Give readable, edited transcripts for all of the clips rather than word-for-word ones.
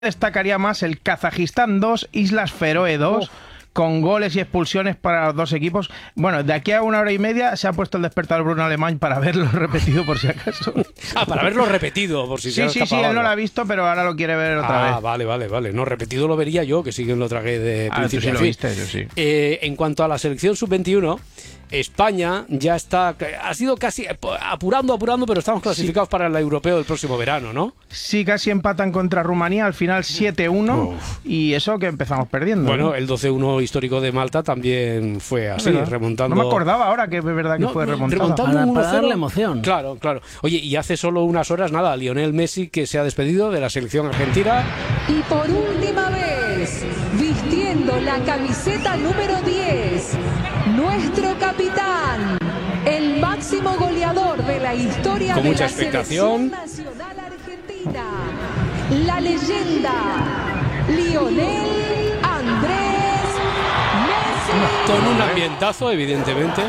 destacaría más el Kazajistán 2, Islas Feroe 2, con goles y expulsiones para los dos equipos. Bueno, de aquí a 1 hora y media se ha puesto el despertador Bruno Alemán para verlo repetido por si acaso. Para verlo repetido, por si se ha escapado. Sí, él no lo ha visto, pero ahora lo quiere ver otra vez. Vale. No, repetido lo vería yo, que sí que lo tragué de principio a fin. Yo sí. En cuanto a la selección sub-21, España ya ha sido casi apurando, pero estamos clasificados para el europeo del próximo verano, ¿no? Sí, casi empatan contra Rumanía, al final 7-1, y eso que empezamos perdiendo. Bueno, ¿no? el 12-1 histórico de Malta también fue así, remontando. No me acordaba ahora que es verdad que fue remontado. Para darle emoción. Claro. Oye, y hace solo unas horas, Lionel Messi, que se ha despedido de la selección argentina. Y por última vez, vistiendo la camiseta número 10, nuestro capitán, el máximo goleador de la historia con de mucha la expectación. Selección Nacional Argentina, la leyenda Lionel Andrés Messi. Con un ambientazo, evidentemente.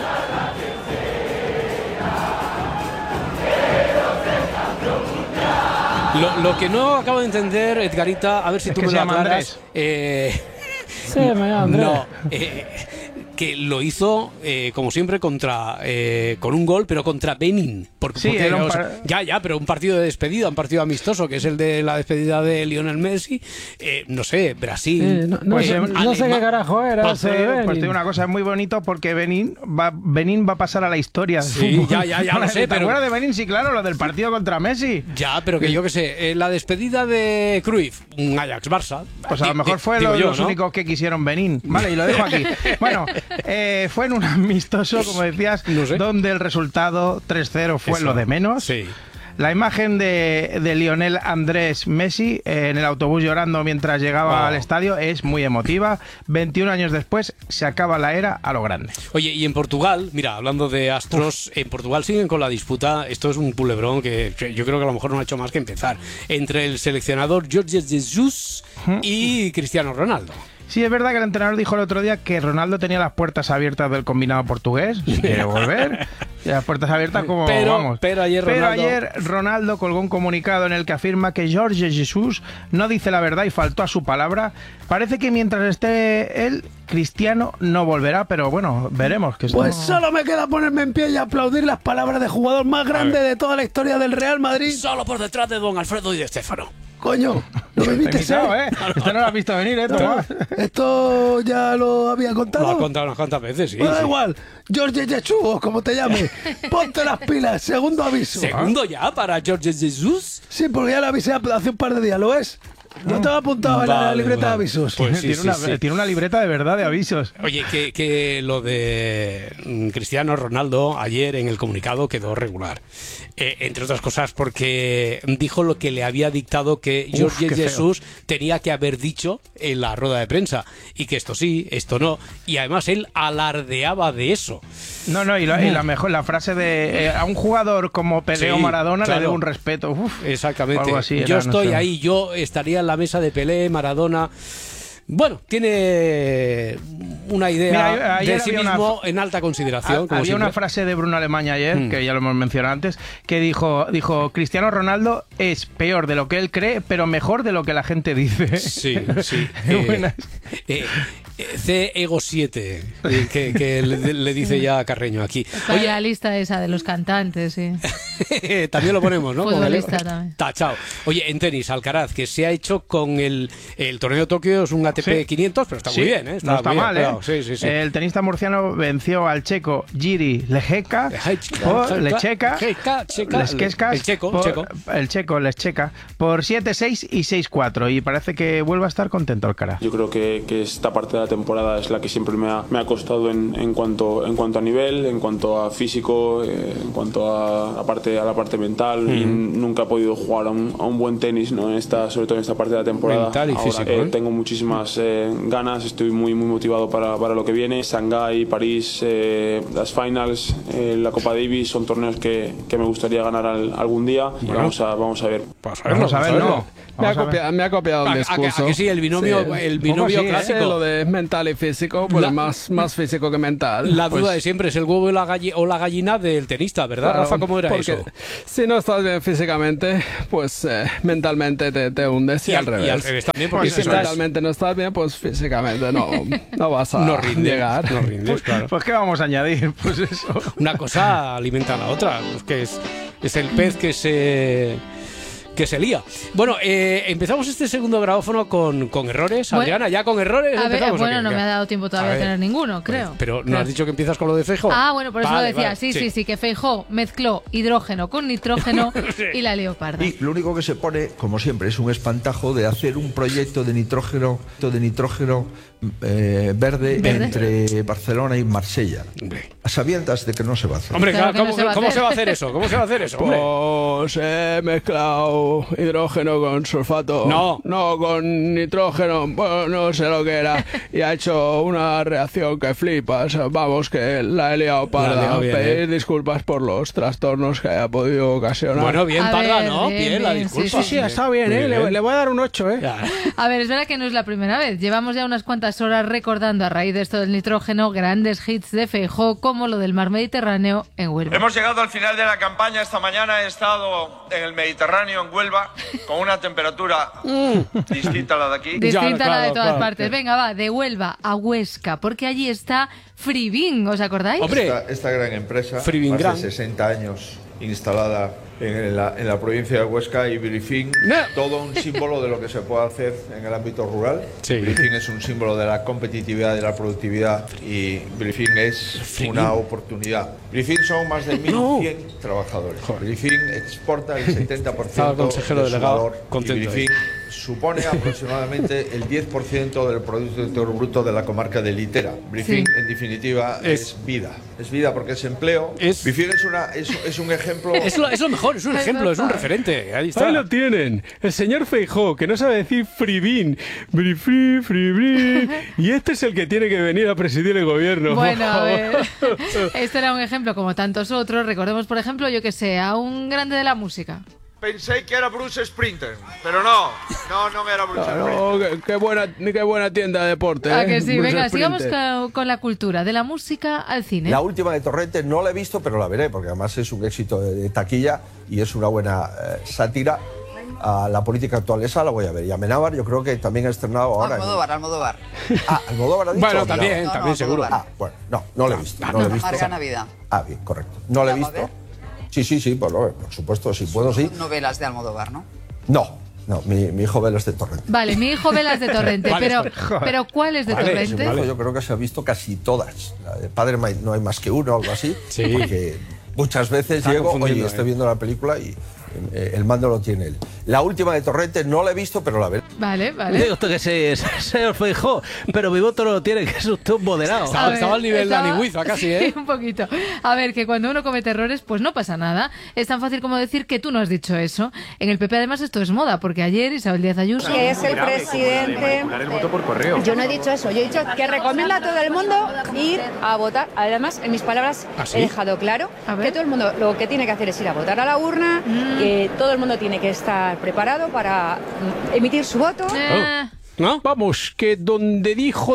Lo que no acabo de entender, Edgarita, a ver si tú me lo aclaras. Sí, me llama Andrés. No, que lo hizo, como siempre, con un gol, pero contra Benin. Pero un partido de despedida, un partido amistoso, que es el de la despedida de Lionel Messi. No sé, Brasil. No sé qué carajo era. Pues te digo una cosa, es muy bonito porque Benin va a pasar a la historia. Sí, ya lo sé, ¿Te acuerdas de Benin? Sí, claro, lo del partido contra Messi. Ya, pero que yo qué sé, la despedida de Cruyff, un Ajax-Barça. Pues a lo mejor fue los únicos que quisieron Benin. Vale, y lo dejo aquí. Bueno, fue en un amistoso, como decías, donde el resultado 3-0 fue lo de menos. Sí. La imagen de Lionel Andrés Messi en el autobús llorando mientras llegaba al estadio es muy emotiva. 21 años después se acaba la era a lo grande. Oye, y en Portugal, mira, hablando de astros, en Portugal siguen con la disputa. Esto es un culebrón que yo creo que a lo mejor no ha hecho más que empezar, entre el seleccionador Jorge Jesus y Cristiano Ronaldo. Sí, es verdad que el entrenador dijo el otro día que Ronaldo tenía las puertas abiertas del combinado portugués, si quiere volver. Las puertas abiertas como vamos. Pero ayer Ronaldo colgó un comunicado en el que afirma que Jorge Jesus no dice la verdad y faltó a su palabra. Parece que mientras esté él, Cristiano no volverá, pero bueno, veremos. Pues solo me queda ponerme en pie y aplaudir las palabras del jugador más grande de toda la historia del Real Madrid. Solo por detrás de don Alfredo Di Stéfano. Coño, no me viste, Esto no lo has visto venir, Tomás. Esto ya lo había contado. Lo has contado unas cuantas veces, sí. Da igual, Jorge Jesus, como te llames, ponte las pilas, segundo aviso. ¿Segundo ya para Jorge Jesus? Sí, porque ya lo avisé hace un par de días, ¿lo es? ¿No te va apuntado en la libreta de avisos? Pues tiene una libreta de verdad de avisos. Oye, que lo de Cristiano Ronaldo ayer en el comunicado quedó regular. Entre otras cosas porque dijo lo que le había dictado que Jorge Jesus tenía que haber dicho en la rueda de prensa. Y que esto sí, esto no. Y además él alardeaba de eso. Y la frase de a un jugador como Pelé o Maradona le debo un respeto. Exactamente. Algo así yo estoy ahí, yo estaría en la mesa de Pelé, Maradona. Bueno, tiene una idea de sí mismo en alta consideración. Había una frase de Bruno Alemán ayer, que ya lo hemos mencionado antes, que dijo Cristiano Ronaldo es peor de lo que él cree, pero mejor de lo que la gente dice. Sí. C-Ego 7, que le dice ya a Carreño aquí. Oye, la lista esa de los cantantes, sí. También lo ponemos, ¿no? Futbolista también. Tachao. Oye, en tenis, Alcaraz, que se ha hecho con el torneo de Tokio, es un ATP 500, pero está muy bien, ¿eh? No está mal, ¿eh? Claro, sí. El tenista murciano venció al checo Jiri Lecheka, por 7-6 y 6-4, y parece que vuelve a estar contento Alcaraz. Yo creo que esta parte de la temporada es la que siempre me ha costado en cuanto a nivel, en cuanto a físico, en cuanto a la parte mental, y nunca he podido jugar a un buen tenis, ¿no? Sobre todo en esta parte de la temporada. Mental y físico, tengo muchísimas ganas, estoy muy motivado para lo que viene. Shanghái, París, las finals, la Copa Davis son torneos que me gustaría ganar algún día. Bueno. Vamos a ver. Vamos a ver, ¿no? Me ha copiado el discurso. ¿A que sí? El binomio, Sí. el binomio Sí, clásico. Lo de mental y físico, pues más físico que mental. La Pues, duda de siempre es el huevo o la gallina del tenista, ¿verdad, claro, Rafa? ¿Cómo era porque eso? Si no estás bien físicamente, pues mentalmente te hundes y al revés. Y al revés también, porque Y si mentalmente no estás bien, pues físicamente no vas a no rindes, llegar. No rindes, claro. Pues ¿qué vamos a añadir? Pues eso. Una cosa alimenta a la otra, pues que es el pez que se lía. Bueno, empezamos este segundo grabófono con errores. Bueno, Adriana, ¿ya con errores? A ver, ¿Empezamos o bueno, qué? no me ha dado tiempo todavía A a ver. tener ninguno, creo. Pero ¿no has dicho que empiezas con lo de Feijóo? Ah, bueno, por eso Vale, lo decía. vale, Sí, que Feijóo mezcló hidrógeno con nitrógeno y la leoparda. Y lo único que se pone, como siempre, es un espantajo de hacer un proyecto de nitrógeno verde entre Barcelona y Marsella, Hombre. a sabiendas de que no se va a hacer. Hombre, Claro claro, que no se va a ¿cómo hacer. se va a hacer eso? ¿Cómo se va a hacer eso? Hombre? Pues he mezclado hidrógeno con sulfato. No, con nitrógeno. Bueno, no sé lo que era. Y ha hecho una reacción que flipas. Vamos, que la he liado La para ha liado bien, pedir disculpas por los trastornos que haya podido ocasionar. Bueno, bien, A Parda, ver, ¿no? bien, Bien, la bien, disculpa. sí, ha estado bien, Muy ¿eh? bien. Le voy a dar un 8, ¿eh? Ya. A ver, es verdad que no es la primera vez. Llevamos ya unas cuantas horas recordando a raíz de esto del nitrógeno grandes hits de Feijóo como lo del mar Mediterráneo en Huelva. Hemos llegado al final de la campaña. Esta mañana he estado en el Mediterráneo, en Huelva, con una temperatura distinta a la de aquí. Distinta a la de claro, todas claro. partes. Venga, va, de Huelva a Huesca, porque allí está Freebin, ¿os acordáis? Hombre, Esta gran empresa, Freebin más Gran. de 60 años instalada en la provincia de Huesca, y Brifing, todo un símbolo de lo que se puede hacer en el ámbito rural. Sí. Brifing es un símbolo de la competitividad, de la productividad, y Brifing es una oportunidad. Brifing son más de 1.100 trabajadores. Brifing exporta el 70% Estaba el consejero de su delegado valor, y contento Brifing supone aproximadamente el 10% del Producto Interior Bruto de la comarca de Litera. Brifing, Sí. en definitiva, es vida. Es vida porque es empleo. Es- Brifing es un ejemplo. es lo mejor, es un ejemplo, es un referente. Ahí está. Ahí lo tienen, el señor Feijóo, que no sabe decir Freebin, Free, y este es el que tiene que venir a presidir el gobierno. Bueno, a ver, este era un ejemplo como tantos otros. Recordemos, por ejemplo, yo que sé, a un grande de la música. Pensé que era Bruce Sprinter, pero no era Bruce Sprinter. Qué buena tienda de deporte. ¿A que sí? Bruce Venga, Sprinter. sigamos con la cultura, de la música al cine. La última de Torrente no la he visto, pero la veré, porque además es un éxito de taquilla y es una buena sátira a la política actual. Esa la voy a ver. Y Amenábar, yo creo que también ha estrenado ahora. Almodóvar. Almodóvar ha dicho. Bueno, Mira. también, No, también no, seguro. Almodóvar. Bueno, no lo he visto. No lo he visto. Amarga Navidad. Bien, correcto. No lo he ¿La va a visto. ver? Sí, por supuesto, si puedo, sí. Novelas de Almodóvar, ¿no? No, mi hijo Velas de Torrente. Vale, mi hijo Velas de Torrente, Vale, pero ¿cuál es de Vale, Torrente? Mi hijo, yo creo que se ha visto casi todas. La de Padre no hay más que uno, algo así. Sí. Porque muchas veces Está llego, confundiendo, estoy viendo la película y el mando lo tiene él. La última de Torrente no la he visto, pero la veré. Vale. Digo usted que sí, señor Feijóo, pero mi voto no lo tiene, que es usted un moderado. Estaba al nivel de Anihuiza casi, ¿eh? Sí, un poquito. A ver, que cuando uno comete errores, pues no pasa nada. Es tan fácil como decir que tú no has dicho eso. En el PP, además, esto es moda, porque ayer Isabel Díaz Ayuso... Que es el presidente. Yo no he dicho eso, yo he dicho que recomienda a todo el mundo ir a votar. Además, en mis palabras ¿Ah, sí? he dejado claro A ver. que todo el mundo lo que tiene que hacer es ir a votar a la urna, que todo el mundo tiene que estar preparado para emitir su voto. ¿No? Vamos, que donde Diego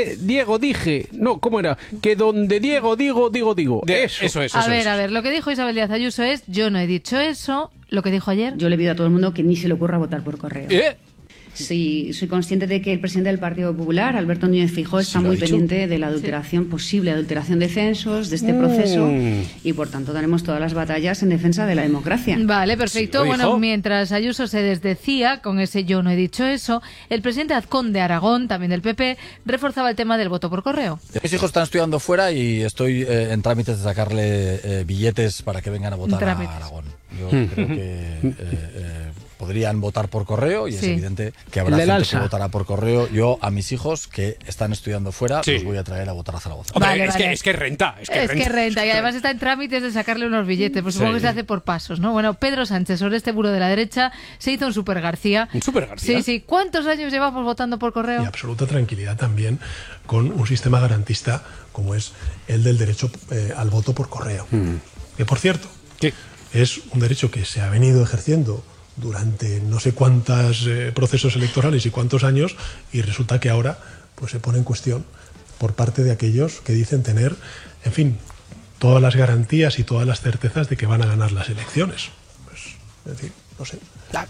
dije. No, ¿cómo era? Que donde Diego digo. Eso es. A ver, lo que dijo Isabel Díaz Ayuso es, yo no he dicho eso. Lo que dijo ayer... Yo le pido a todo el mundo que ni se le ocurra votar por correo. ¿Eh? Sí, soy consciente de que el presidente del Partido Popular, Alberto Núñez Feijóo, está muy pendiente de la adulteración, posible adulteración de censos, de este proceso, y por tanto daremos todas las batallas en defensa de la democracia. Vale, perfecto. Sí, lo dijo. Bueno, mientras Ayuso se desdecía con ese yo no he dicho eso, el presidente Azcón de Aragón, también del PP, reforzaba el tema del voto por correo. Mis hijos están estudiando fuera y estoy en trámites de sacarle billetes para que vengan a votar a Aragón. Yo creo que podrían votar por correo y es Sí. evidente que habrá gente que votará por correo. Yo a mis hijos que están estudiando fuera Sí. los voy a traer a votar a Zaragoza. Hombre, Vale, es vale. que renta. Es que renta y además está en trámites de sacarle unos billetes, pues supongo Sí. que se hace por pasos, ¿no? Bueno, Pedro Sánchez, sobre este muro de la derecha, se hizo un Super García. ¿Un Super García? Sí. ¿Cuántos años llevamos votando por correo? Y absoluta tranquilidad también con un sistema garantista como es el del derecho al voto por correo. Que, por cierto, Sí. es un derecho que se ha venido ejerciendo durante no sé cuántos procesos electorales y cuántos años, y resulta que ahora pues se pone en cuestión por parte de aquellos que dicen tener, en fin, todas las garantías y todas las certezas de que van a ganar las elecciones. Pues, es decir, no sé.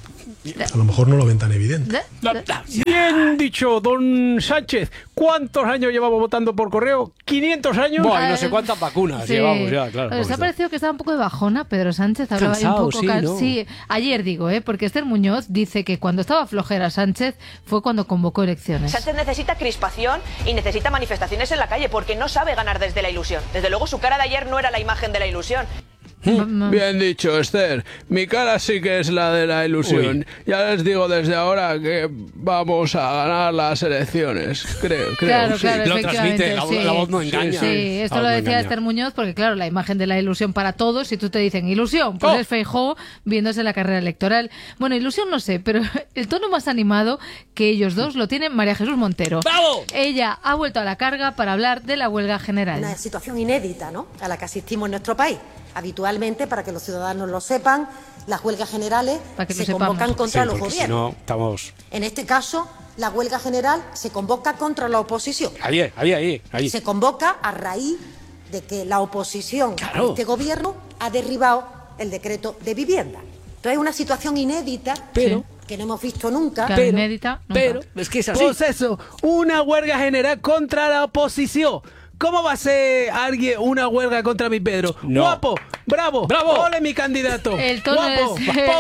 A lo mejor no lo ven tan evidente. Bien dicho, don Sánchez. ¿Cuántos años llevamos votando por correo? ¿500 años? Bueno, no sé cuántas vacunas llevamos ya, claro. ¿Os ha parecido que estaba un poco de bajona Pedro Sánchez? Hablaba Cansado, un poco ¿no? Sí, ayer digo, porque Esther Muñoz dice que cuando estaba flojera Sánchez fue cuando convocó elecciones. Sánchez necesita crispación y necesita manifestaciones en la calle porque no sabe ganar desde la ilusión. Desde luego su cara de ayer no era la imagen de la ilusión. Bien dicho, Esther. Mi cara sí que es la de la ilusión. Uy. Ya les digo desde ahora que vamos a ganar las elecciones. Creo. Claro, sí. claro, Lo efectivamente. transmite, la voz no engaña. Sí, esto lo decía Esther Muñoz porque, claro, la imagen de la ilusión para todos, si tú te dicen ilusión, pues es Feijóo viéndose la carrera electoral. Bueno, ilusión no sé, pero el tono más animado que ellos dos lo tiene María Jesús Montero. ¡Bravo! Ella ha vuelto a la carga para hablar de la huelga general. Una situación inédita, ¿no?, a la que asistimos en nuestro país. Habitualmente, para que los ciudadanos lo sepan, las huelgas generales se convocan contra los gobiernos. Si no, estamos... En este caso, la huelga general se convoca contra la oposición. Ahí. Se convoca a raíz de que la oposición a este gobierno ha derribado el decreto de vivienda. Entonces es una situación inédita, pero que no hemos visto nunca. Pero es que es así. Pues eso, una huelga general contra la oposición. ¿Cómo va a ser alguien una huelga contra mi Pedro? No. ¡Guapo! ¡Bravo! ¡Ole mi candidato! El tono, ¡Guapo!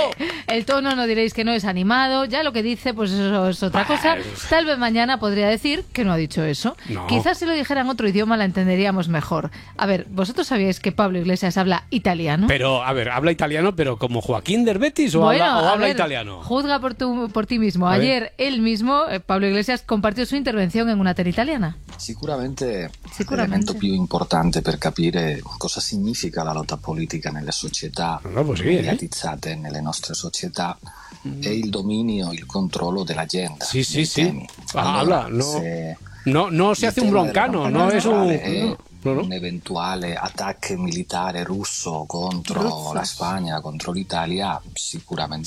el tono, no diréis que no es animado. Ya lo que dice, pues eso es otra cosa. Tal vez mañana podría decir que no ha dicho eso. No. Quizás si lo dijera en otro idioma la entenderíamos mejor. A ver, ¿vosotros sabíais que Pablo Iglesias habla italiano? Pero, a ver, ¿habla italiano pero como Joaquín del Betis o habla italiano? Juzga por ti mismo. Ayer él mismo, Pablo Iglesias, compartió su intervención en una tele italiana. Sicuramente l'elemento più importante per capire cosa significa la lotta politica nelle società mediatizzate, nelle nostre società, è il dominio, il controllo dell'agenda. Sí. Allora, habla, no se hace un broncano, no es un... un eventuale attacco militare russo contro la Spagna, contro l'Italia, sicuramente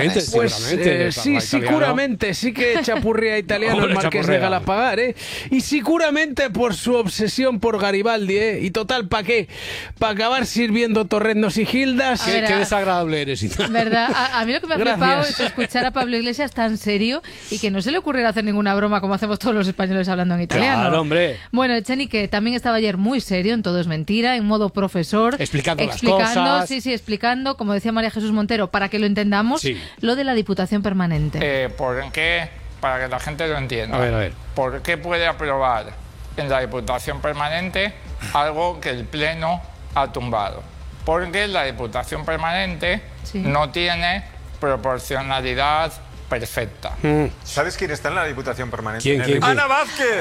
sí que chapurría italiano el marqués de Galapagar, y seguramente por su obsesión por Garibaldi, y total, ¿para qué? Para acabar sirviendo torrendos y gildas. Qué desagradable eres. ¿Verdad? A mí lo que me ha flipado es escuchar a Pablo Iglesias tan serio y que no se le ocurriera hacer ninguna broma como hacemos todos los españoles hablando en italiano. Claro, hombre. Bueno, Echenique también estaba ayer muy serio, en Todo es Mentira, en modo profesor. Explicando las cosas. Sí, explicando, como decía María Jesús Montero, para que lo entendamos, lo de la Diputación Permanente. ¿Por qué? Para que la gente lo entienda. A ver. ¿Por qué puede aprobar en la Diputación Permanente algo que el Pleno ha tumbado? Porque la Diputación Permanente no tiene proporcionalidad perfecta. ¿Sabes quién está en la Diputación Permanente? ¿Quién? ¡Ana Vázquez!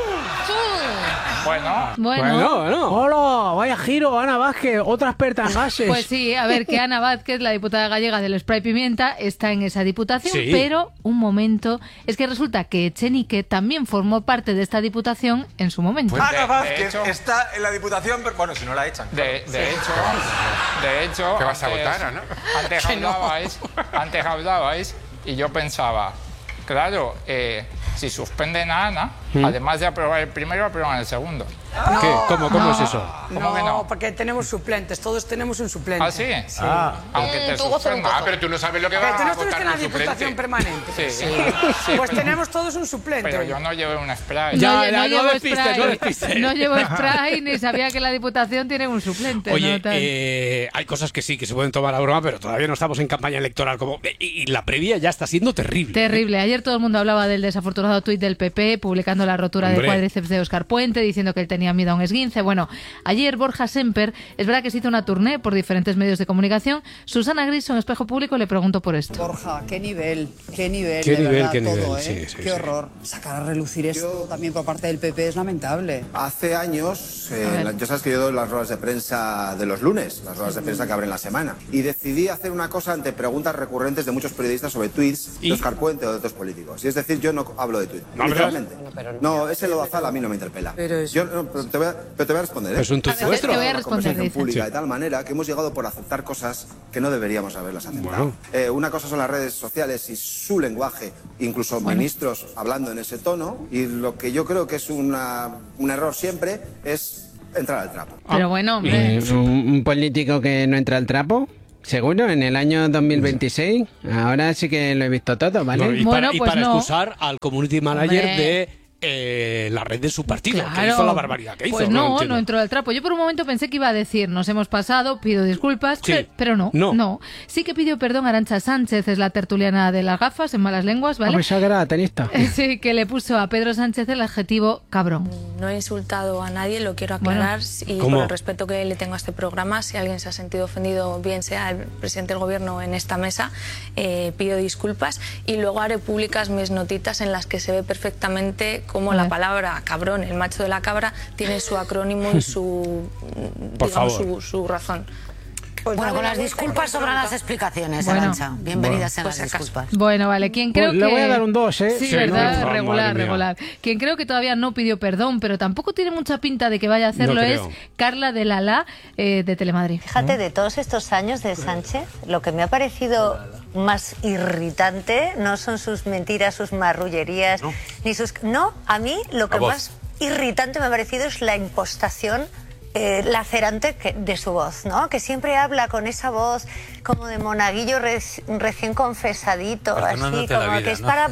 Bueno. Hola, vaya giro, Ana Vázquez, otra experta en gases. Pues sí, a ver, que Ana Vázquez, la diputada gallega del Spray Pimienta, está en esa diputación, pero un momento, es que resulta que Echenique también formó parte de esta diputación en su momento. Pues Ana Vázquez está en la Diputación, bueno, si no la echan. De hecho, ¿qué vas a votar, Ana? Antes hablabais y yo pensaba, claro, si suspenden a Ana, además de aprobar el primero, aprueban el segundo. No, ¿Cómo es eso? ¿Cómo que no? Porque tenemos suplentes, todos tenemos un suplente. ¿Ah, sí? Aunque te suspendan. Pero tú no sabes lo que va a votar. Pero tú no estuviste en la Diputación Permanente. Sí. Pues tenemos todos un suplente. Pero yo no llevé un spray. No llevo spray ni sabía que la Diputación tiene un suplente. Oye, hay cosas que sí, que se pueden tomar a broma, pero todavía no estamos en campaña electoral. Y la previa ya está siendo terrible. Terrible. Ayer todo el mundo hablaba del desafortunado tuit del PP, publicando la rotura de cuádriceps de Óscar Puente, diciendo que él tenía miedo a un esguince. Bueno, ayer Borja Semper, es verdad que se hizo una tournée por diferentes medios de comunicación. Susana Griso en Espejo Público le preguntó por esto. Borja, qué nivel, qué horror. Sacar a relucir esto también por parte del PP es lamentable. Hace años, yo sabes que yo doy las ruedas de prensa de los lunes, las ruedas de prensa que abren la semana, y decidí hacer una cosa ante preguntas recurrentes de muchos periodistas sobre tweets de Óscar Puente o de otros políticos. Y es decir, yo no hablo de tweets, literalmente. No, ese lodazal a mí no me interpela. Pero te voy a responder, ¿eh? Es un tuit vuestro. Te voy a responder, pública de tal manera que hemos llegado por aceptar cosas que no deberíamos haberlas aceptado. Una cosa son las redes sociales y su lenguaje, incluso ministros hablando en ese tono, y lo que yo creo que es un error siempre es entrar al trapo. Pero bueno, hombre. ¿Un político que no entra al trapo? Seguro, en el año 2026. Ahora sí que lo he visto todo, ¿vale? No, y para excusar al community manager de la red de su partido, Claro. que hizo la barbaridad que hizo. Pues no entró al trapo. Yo por un momento pensé que iba a decir, nos hemos pasado, pido disculpas, pero no. Sí que pidió perdón a Arantxa Sánchez, es la tertuliana de las gafas, en malas lenguas, ¿vale? Pues era tenista. Sí, que le puso a Pedro Sánchez el adjetivo cabrón. No he insultado a nadie, lo quiero aclarar, y por el respeto que le tengo a este programa, si alguien se ha sentido ofendido, bien sea el presidente del gobierno en esta mesa, pido disculpas y luego haré públicas mis notitas en las que se ve perfectamente cómo la palabra cabrón, el macho de la cabra, tiene su acrónimo y su razón. Bueno, con las disculpas sobran las explicaciones, Arantxa. Bienvenidas sean las disculpas. Bueno, vale, quien creo que... Le voy a dar un 2, ¿eh? Sí, verdad, regular. Quien creo que todavía no pidió perdón, pero tampoco tiene mucha pinta de que vaya a hacerlo, es Carla de Lala, de Telemadrid. Fíjate, de todos estos años de Sánchez, lo que me ha parecido más irritante no son sus mentiras, sus marrullerías, ni sus... No, a mí lo que más irritante me ha parecido es la impostación lacerante de su voz, ¿no? Que siempre habla con esa voz como de monaguillo recién confesadito, así como que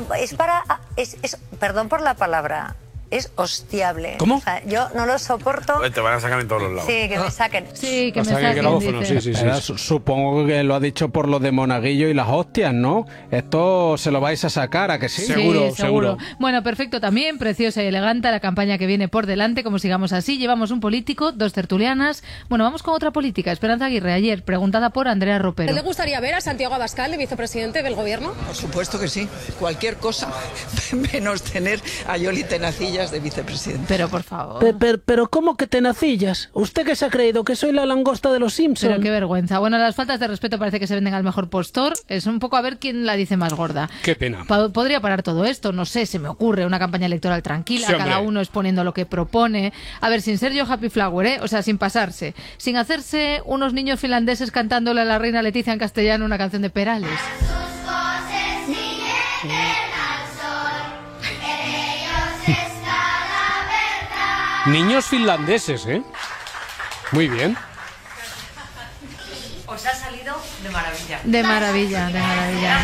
es perdón por la palabra, es hostiable. ¿Cómo? O sea, yo no lo soporto. Te van a sacar en todos los lados. Sí, que me saquen. Sí, que me saquen. Sí. Supongo que lo ha dicho por lo de monaguillo y las hostias, ¿no? Esto se lo vais a sacar, ¿a que sí? Seguro. Bueno, perfecto también, preciosa y elegante la campaña que viene por delante, como sigamos así. Llevamos un político, 2 tertulianas. Bueno, vamos con otra política. Esperanza Aguirre, ayer, preguntada por Andrea Ropero. ¿Le gustaría ver a Santiago Abascal de vicepresidente del gobierno? Por supuesto que sí. Cualquier cosa, menos tener a Yoli Tenacillas de vicepresidente. Pero por favor. Pero ¿cómo que tenacillas? ¿Usted qué se ha creído? ¿Que soy la langosta de los Simpsons? Pero qué vergüenza. Bueno, las faltas de respeto parece que se venden al mejor postor. Es un poco a ver quién la dice más gorda. Qué pena. Podría parar todo esto, no sé, se me ocurre una campaña electoral tranquila, cada uno exponiendo lo que propone. A ver, sin ser yo Happy Flower, ¿eh? O sea, sin pasarse. Sin hacerse unos niños finlandeses cantándole a la reina Leticia en castellano una canción de Perales. Niños finlandeses, ¿eh? Muy bien. Os ha salido de maravilla. De maravilla.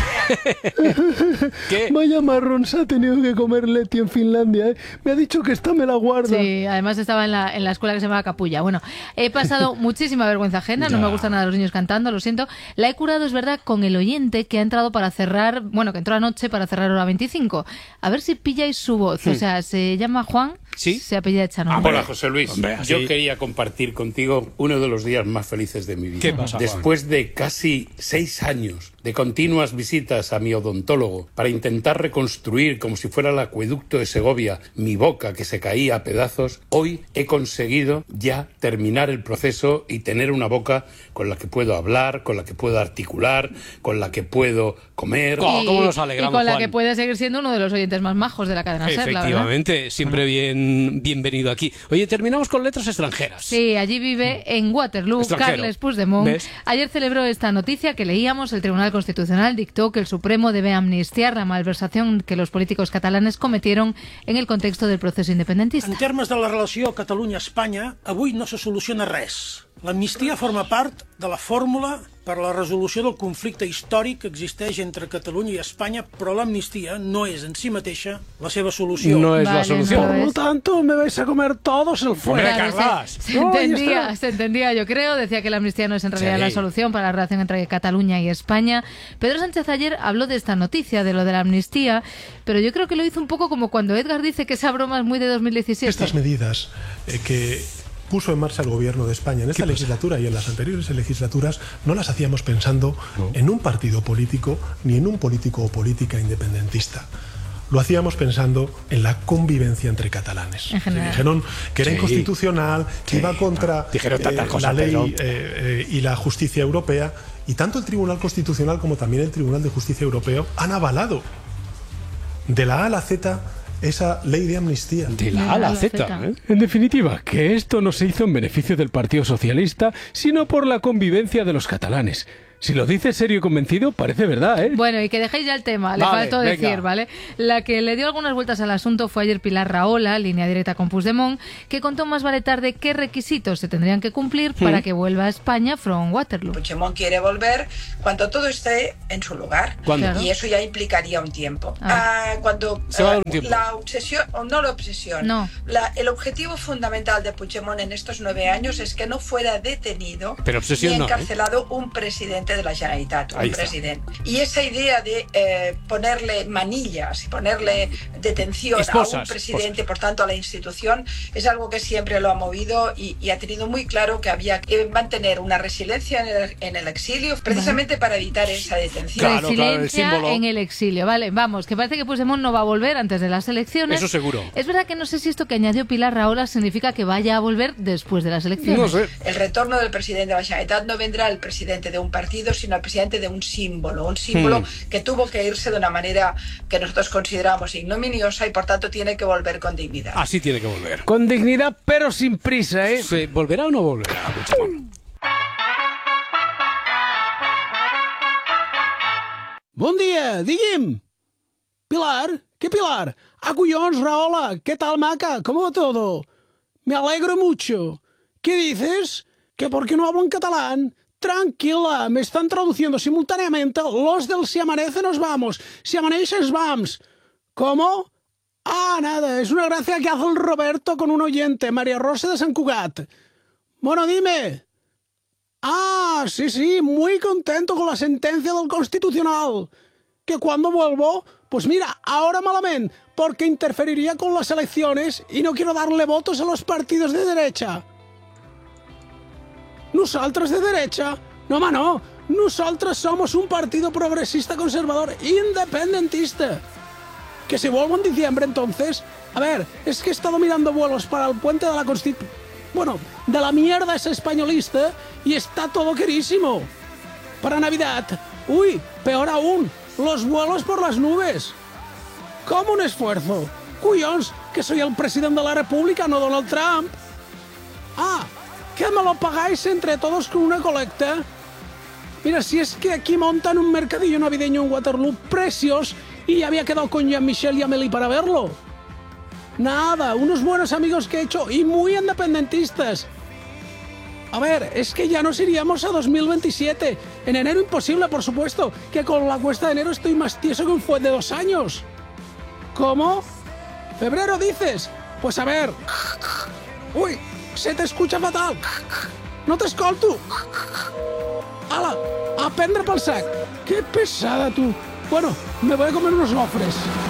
¿Qué? Vaya marrón se ha tenido que comer Leti en Finlandia, ¿eh? Me ha dicho que esta me la guarda. Sí, además estaba en la escuela que se llamaba Capulla. Bueno, he pasado muchísima vergüenza ajena, no me gustan nada los niños cantando, lo siento. La he curado, es verdad, con el oyente que ha entrado para cerrar, bueno, que entró anoche para cerrar hora 25. A ver si pilláis su voz. O sea, se llama Juan, se apellida Echanola. Hola, José Luis. Yo quería compartir contigo uno de los días más felices de mi vida. ¿Qué pasa, Juan? Después de casi 6 años de continuas visitas a mi odontólogo para intentar reconstruir como si fuera el acueducto de Segovia mi boca que se caía a pedazos, hoy he conseguido ya terminar el proceso y tener una boca con la que puedo hablar, con la que puedo articular, con la que puedo comer. ¿Cómo nos alegramos, y con la Juan? que puede seguir siendo uno de los oyentes más majos de la cadena SER, la verdad. Efectivamente, siempre bienvenido aquí. Oye, terminamos con letras extranjeras. Sí, allí vive en Waterloo Carles Puigdemont. ¿Ves? Ayer celebró esta noticia que leíamos. El Tribunal Constitucional dictó que el Supremo debe amnistiar la malversación que los políticos catalanes cometieron en el contexto del proceso independentista. En termes de la relació Catalunya-Espanya, avui no se soluciona res. L'amnistia forma part de la fórmula per a la resolució del conflicte històric que existeix entre Catalunya i Espanya, però l'amnistia no és en si mateixa la seva solució. No es la solución. Por lo tanto, me vais a comer todos el fuego. Se entendía, yo creo. Decía que la amnistía no es en realidad la solución para la relación entre Cataluña y España. Pedro Sánchez ayer habló de esta noticia, de lo de la amnistía, pero yo creo que lo hizo un poco como cuando Edgar dice que esa broma es muy de 2017. Estas medidas que puso en marcha el gobierno de España en esta legislatura y en las anteriores legislaturas no las hacíamos pensando en un partido político ni en un político o política independentista. Lo hacíamos pensando en la convivencia entre catalanes. Dijeron que era inconstitucional, que iba contra la ley y la justicia europea, y tanto el Tribunal Constitucional como también el Tribunal de Justicia Europeo han avalado de la A a la Z esa ley de amnistía. De la A a la Z. En definitiva, que esto no se hizo en beneficio del Partido Socialista, sino por la convivencia de los catalanes. Si lo dice serio y convencido, parece verdad, ¿eh? Bueno, y que dejéis ya el tema, le faltó decir, ¿vale? La que le dio algunas vueltas al asunto fue ayer Pilar Rahola, línea directa con Puigdemont, que contó más vale tarde qué requisitos se tendrían que cumplir para que vuelva a España from Waterloo. Puigdemont quiere volver cuando todo esté en su lugar. ¿Cuándo? Y eso ya implicaría un tiempo. Cuando la obsesión, o no la obsesión, el objetivo fundamental de Puigdemont en estos 9 años es que no fuera detenido ni encarcelado un presidente de la Generalitat, un presidente. Y esa idea de ponerle manillas y ponerle detención a un presidente, por tanto a la institución, es algo que siempre lo ha movido y ha tenido muy claro que había que mantener una resiliencia en el exilio, precisamente para evitar esa detención. Resiliencia en el exilio, vale, vamos, que parece que Puigdemont no va a volver antes de las elecciones. Eso seguro. Es verdad que no sé si esto que añadió Pilar Rahola significa que vaya a volver después de las elecciones. No sé. El retorno del presidente de la Generalitat no vendrá el presidente de un partido, sino el presidente de un símbolo que tuvo que irse de una manera que nosotros consideramos ignominiosa y por tanto tiene que volver con dignidad. Así tiene que volver. Con dignidad, pero sin prisa, ¿eh? Sí, ¿volverá o no volverá? Bon dia, digui'm. Pilar, ¿qué Pilar? Collons, Rahola, ¿qué tal, maca? ¿Cómo va todo? Me alegro mucho. ¿Qué dices? ¿Que por qué no hablo en catalán? Tranquila, me están traduciendo simultáneamente los del Si amanece nos vamos, si amanece nos vamos. ¿Cómo? Ah, nada, es una gracia que hace el Roberto con un oyente, María Rosa de San Cugat. Bueno, dime. Ah, sí, muy contento con la sentencia del Constitucional. ¿Que cuando vuelvo? Pues mira, ahora malamente, porque interferiría con las elecciones y no quiero darle votos a los partidos de derecha. Nosaltres de derecha? No, home, no. Nosaltres somos un partido progresista, conservador, independentista. Que si vuelvo en diciembre, entonces... A ver, es que he estado mirando vuelos para el puente de la Constitución... Bueno, de la mierda esa españolista y está todo carísimo. Para Navidad, uy, peor aún, los vuelos por las nubes. ¿Cómo un esfuerzo? Cuyons, que soy el presidente de la República, no Donald Trump. Ah, ¿que me lo pagáis entre todos con una colecta? Mira, si es que aquí montan un mercadillo navideño en Waterloo precios y ya había quedado con Jean-Michel y Amélie para verlo. Nada, unos buenos amigos que he hecho y muy independentistas. A ver, es que ya nos iríamos a 2027. En enero imposible, por supuesto, que con la cuesta de enero estoy más tieso que un fuet de 2 años. ¿Cómo? ¿Febrero dices? Pues a ver... Uy, se te escucha fatal. No te escolto. Ala, a prendre pel sac. Qué pesada, tú. Bueno, me voy a comer unos gofres.